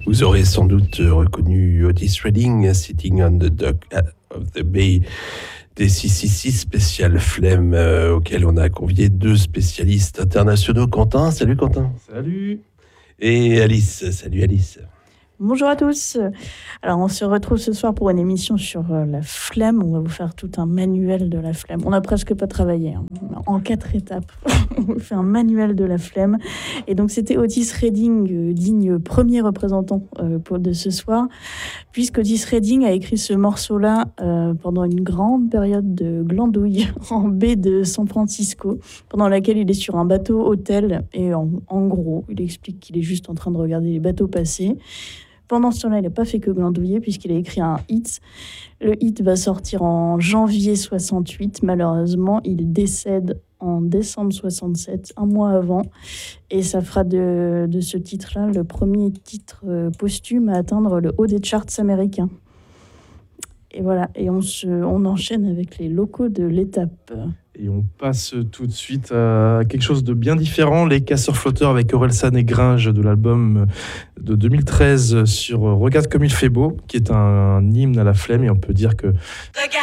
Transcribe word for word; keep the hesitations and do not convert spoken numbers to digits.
Vous aurez sans doute reconnu Otis Redding, Sitting on the Dock of the Bay, des six cent soixante-six spécial Flemme, euh, auquel on a convié deux spécialistes internationaux. Quentin, salut Quentin. Salut. Et Alice, salut Alice. Bonjour à tous. Alors, on se retrouve ce soir pour une émission sur euh, la flemme. On va vous faire tout un manuel de la flemme. On n'a presque pas travaillé, hein. En quatre étapes. On vous fait un manuel de la flemme. Et donc, c'était Otis Redding, euh, digne premier représentant euh, pour, de ce soir, puisqu'Otis Redding a écrit ce morceau-là euh, pendant une grande période de glandouille en baie de San Francisco, pendant laquelle il est sur un bateau hôtel. Et en, en gros, il explique qu'il est juste en train de regarder les bateaux passer. Pendant ce temps-là, il n'a pas fait que glandouiller puisqu'il a écrit un hit. Le hit va sortir en janvier soixante-huit. Malheureusement, il décède en décembre soixante-sept, un mois avant. Et ça fera de, de ce titre-là le premier titre posthume à atteindre le haut des charts américains. Et voilà, et on, se, on enchaîne avec les locaux de l'étape. Et on passe tout de suite à quelque chose de bien différent, les Casseurs-Flotteurs avec Orelsan et Gringe de l'album de deux mille treize sur Regarde comme il fait beau, qui est un, un hymne à la flemme, et on peut dire que